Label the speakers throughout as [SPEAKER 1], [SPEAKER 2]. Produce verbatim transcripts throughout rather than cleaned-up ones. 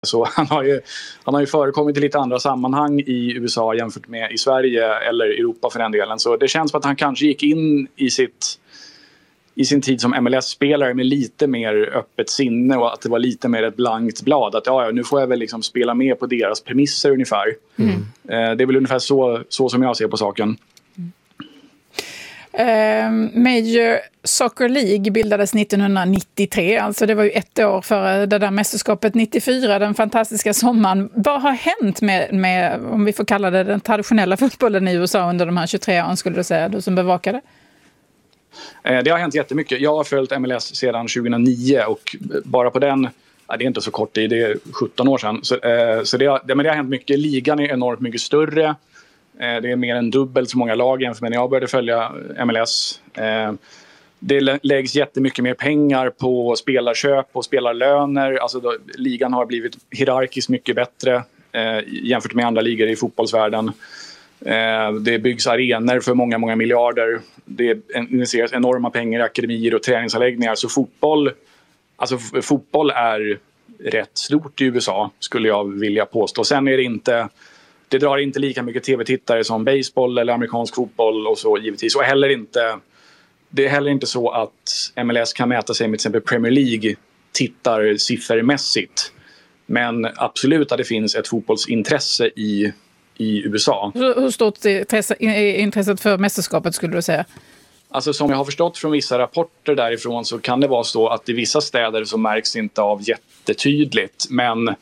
[SPEAKER 1] Så han har ju, han har ju förekommit i lite andra sammanhang i U S A jämfört med i Sverige eller Europa för den delen. Så det känns som att han kanske gick in i sitt i sin tid som M L S-spelare med lite mer öppet sinne och att det var lite mer ett blankt blad. Att ja, nu får jag väl liksom spela med på deras premisser ungefär. Mm. Eh, det är väl ungefär så, så som jag ser på saken.
[SPEAKER 2] Uh, Major Soccer League bildades nittonhundranittiotre, alltså det var ju ett år före det där mästerskapet nittiofyra, den fantastiska sommaren. Vad har hänt med, med, om vi får kalla det, den traditionella fotbollen i U S A under de här tjugotre åren, skulle du säga, du som bevakade?
[SPEAKER 1] Det har hänt jättemycket. Jag har följt M L S sedan tjugohundranio och bara på den, ja, det är inte så kort tid, det är sjutton år sedan. Så, eh, så det, har, det, men det har hänt mycket. Ligan är enormt mycket större. Eh, det är mer än dubbelt så många lag jämfört med när jag började följa M L S. Eh, det läggs jättemycket mer pengar på spelarköp och spelarlöner. Alltså då, ligan har blivit hierarkiskt mycket bättre eh, jämfört med andra ligor i fotbollsvärlden. Eh, det byggs arenor för många, många miljarder. Det investeras enorma pengar i akademier och träningsanläggningar. Så fotboll, alltså f- fotboll är rätt stort i U S A, skulle jag vilja påstå. Sen är det inte, det drar inte lika mycket tv-tittare som baseball eller amerikansk fotboll och så givetvis. Och heller inte, det är heller inte så att M L S kan mäta sig med till exempel Premier League tittar siffermässigt. Men absolut att det finns ett fotbollsintresse i i U S A.
[SPEAKER 2] Hur stort är intresset för mästerskapet, skulle du säga?
[SPEAKER 1] Alltså som jag har förstått från vissa rapporter därifrån så kan det vara så att i vissa städer så märks det inte av jättetydligt. Men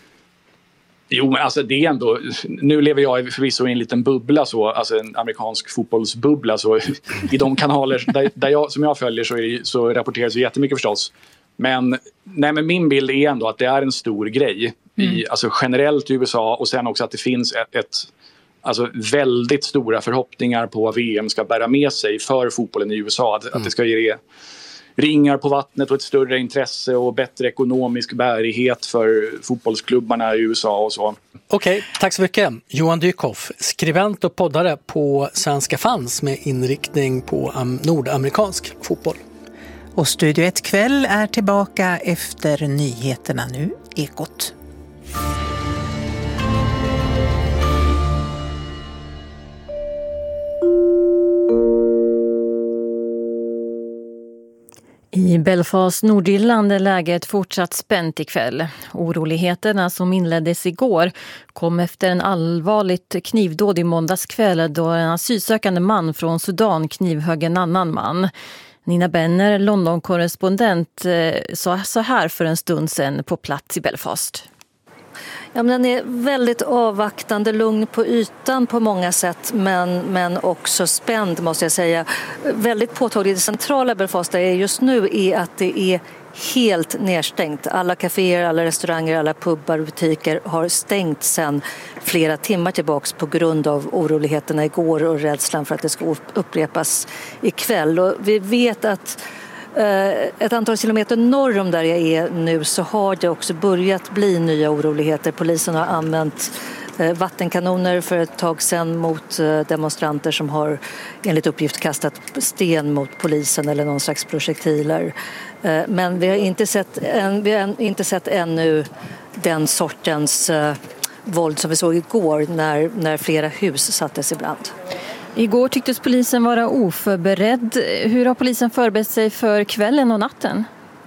[SPEAKER 1] jo, men alltså det är ändå, nu lever jag förvisso i en liten bubbla så, alltså en amerikansk fotbollsbubbla så i de kanaler där, där jag, som jag följer så, är, så rapporteras det jättemycket förstås. Men, nej, men min bild är ändå att det är en stor grej. I, mm. alltså generellt i U S A och sen också att det finns ett, ett alltså väldigt stora förhoppningar på vad V M ska bära med sig för fotbollen i U S A. Att, mm. att det ska ge ringar på vattnet och ett större intresse och bättre ekonomisk bärighet för fotbollsklubbarna i U S A och så.
[SPEAKER 3] Okej, tack så mycket. Johan Dykhoff, skribent och poddare på Svenska Fans med inriktning på um, nordamerikansk fotboll.
[SPEAKER 4] Och Studio ett kväll är tillbaka efter nyheterna nu, Ekot.
[SPEAKER 5] I Belfast, Nordirland, är läget fortsatt spänt ikväll. Oroligheterna som inleddes igår kom efter en allvarligt knivdåd i måndagskväll då en asylsökande man från Sudan knivhögg en annan man. Nina Benner, London-korrespondent, sa så här för en stund sedan på plats i Belfast.
[SPEAKER 6] Ja, men den är väldigt avvaktande, lugn på ytan på många sätt, men, men också spänd måste jag säga. Väldigt påtagligt. Det centrala Belfast är just nu är att det är helt nedstängt. Alla kaféer, alla restauranger, alla pubbar och butiker har stängt sedan flera timmar tillbaks på grund av oroligheterna igår och rädslan för att det ska upprepas ikväll. Och vi vet att ett antal kilometer norr om där jag är nu så har det också börjat bli nya oroligheter. Polisen har använt vattenkanoner för ett tag sedan mot demonstranter som har enligt uppgift kastat sten mot polisen eller någon slags projektiler. Men vi har inte sett, än, vi har inte sett ännu den sortens våld som vi såg igår när, när flera hus sattes i brand.
[SPEAKER 5] Igår tycktes polisen vara oförberedd. Hur har polisen förberett sig för kvällen och natten?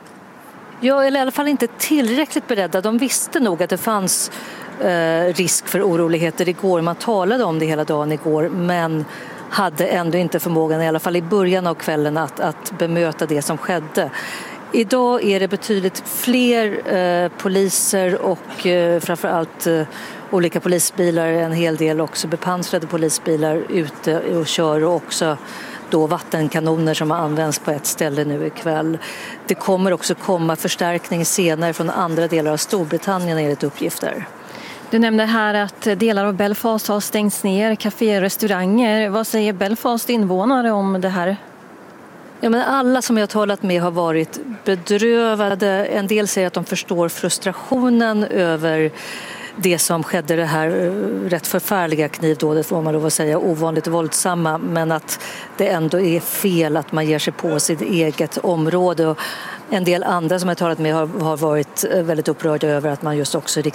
[SPEAKER 6] Ja, eller i alla fall inte tillräckligt beredda. De visste nog att det fanns eh, risk för oroligheter igår. Man talade om det hela dagen igår, men hade ändå inte förmågan, i alla fall i början av kvällen, att, att bemöta det som skedde. Idag är det betydligt fler eh, poliser och eh, framförallt eh, olika polisbilar, en hel del också bepansrade polisbilar ute och kör, och också då vattenkanoner som har använts på ett ställe nu ikväll. Det kommer också komma förstärkning senare från andra delar av Storbritannien enligt uppgifter.
[SPEAKER 5] Du nämnde här att delar av Belfast har stängts ner, kaféer och restauranger. Vad säger Belfast invånare om det här?
[SPEAKER 6] Ja, men alla som jag har talat med har varit bedrövade. En del säger att de förstår frustrationen över det som skedde, det här rätt förfärliga knivdådet, får man lov att säga, ovanligt våldsamma, men att det ändå är fel att man ger sig på sitt eget område. Och en del andra som jag har talat med har, har varit väldigt upprörda över att man just också riktar